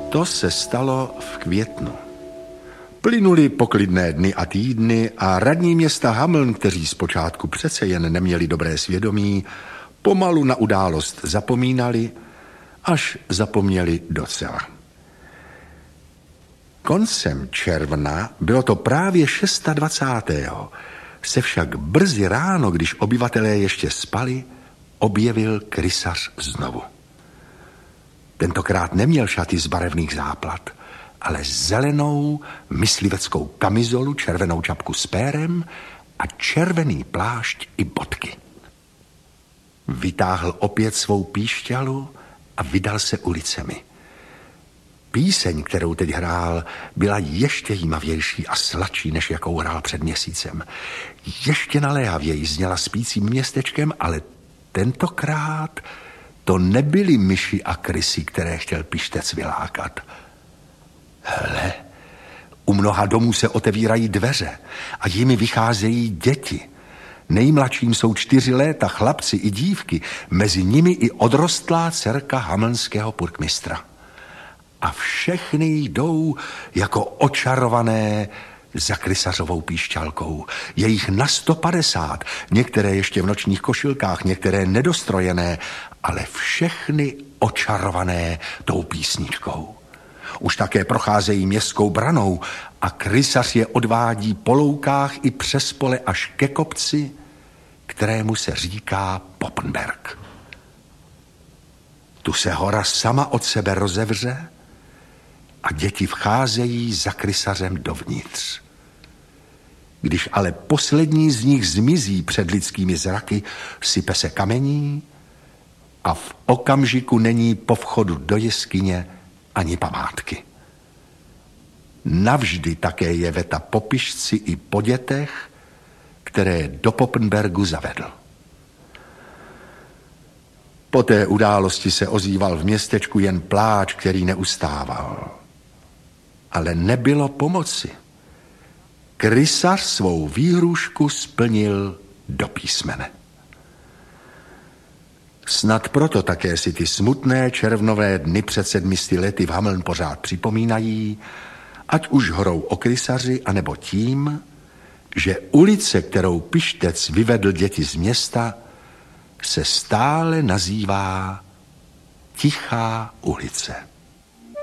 To se stalo v květnu. Plynuly poklidné dny a týdny a radní města Hameln, kteří zpočátku přece jen neměli dobré svědomí, pomalu na událost zapomínali, až zapomněli docela. Koncem června, bylo to právě 26. se však brzy ráno, když obyvatelé ještě spali, objevil krysař znovu. Tentokrát neměl šaty z barevných záplat, ale zelenou mysliveckou kamizolu, červenou čapku s pérem a červený plášť i bodky. Vytáhl opět svou píšťalu a vydal se ulicemi. Píseň, kterou teď hrál, byla ještě jímavější a sladší, než jakou hrál před měsícem. Ještě naléhavěji zněla spícím městečkem, ale tentokrát to nebyly myši a krysy, které chtěl pištec vylákat. Hele, u mnoha domů se otevírají dveře a jimi vycházejí děti. Nejmladším jsou 4 léta, chlapci i dívky, mezi nimi i odrostlá dcerka hamelnského purkmistra. A všechny jdou jako očarované za krysařovou píšťalkou. Je jich na 150, některé ještě v nočních košilkách, některé nedostrojené, ale všechny očarované tou písničkou. Už také procházejí městskou branou a krysař je odvádí po loukách i přes pole až ke kopci, kterému se říká Poppenberg. Tu se hora sama od sebe rozevře a děti vcházejí za krysařem dovnitř. Když ale poslední z nich zmizí před lidskými zraky, sype se kamení a v okamžiku není po vchodu do jeskyně ani památky. Navždy také je veta po pišci i po dětech, které do Poppenbergu zavedl. Po té události se ozýval v městečku jen pláč, který neustával. Ale nebylo pomoci. Krysař svou výhrušku splnil do písmene. Snad proto také si ty smutné červnové dny před 700 lety v Hameln pořád připomínají, ať už horou o krysaři, anebo tím, že ulice, kterou pištec vyvedl děti z města, se stále nazývá Tichá ulice.